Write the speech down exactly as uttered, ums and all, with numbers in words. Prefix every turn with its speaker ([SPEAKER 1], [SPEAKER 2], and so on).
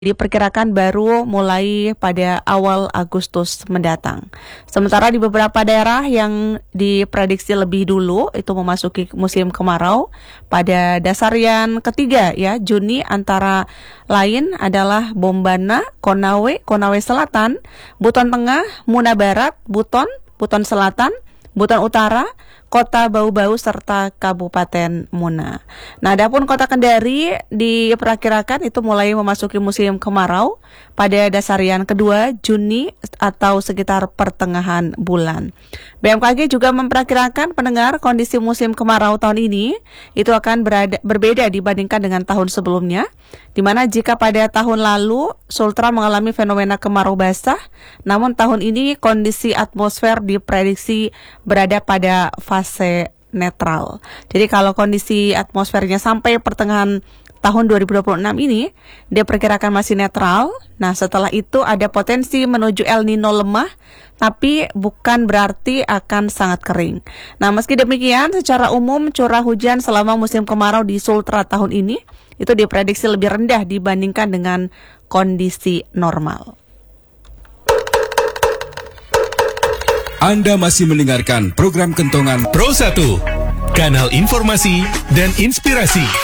[SPEAKER 1] diperkirakan baru mulai pada awal Agustus mendatang. Sementara di beberapa daerah yang diprediksi lebih dulu itu memasuki musim kemarau pada dasarian ketiga ya Juni, antara lain adalah Bombana, Konawe, Konawe Selatan, Buton Tengah, Muna Barat, Buton, Buton Selatan, Buton Utara, Kota Bau-Bau serta Kabupaten Muna. Nah, adapun Kota Kendari diperkirakan itu mulai memasuki musim kemarau pada dasarian kedua Juni atau sekitar pertengahan bulan. B M K G juga memperkirakan pendengar kondisi musim kemarau tahun ini itu akan berada, berbeda dibandingkan dengan tahun sebelumnya, di mana jika pada tahun lalu Sultra mengalami fenomena kemarau basah, namun tahun ini kondisi atmosfer diprediksi berada pada fase netral. Jadi kalau kondisi atmosfernya sampai pertengahan tahun dua ribu dua puluh enam ini diperkirakan masih netral. Nah, setelah itu ada potensi menuju El Nino lemah, tapi bukan berarti akan sangat kering. Nah, meski demikian, secara umum curah hujan selama musim kemarau di Sultra tahun ini itu diprediksi lebih rendah dibandingkan dengan kondisi normal.
[SPEAKER 2] Anda masih mendengarkan program Kentongan
[SPEAKER 3] Pro satu, kanal informasi dan inspirasi.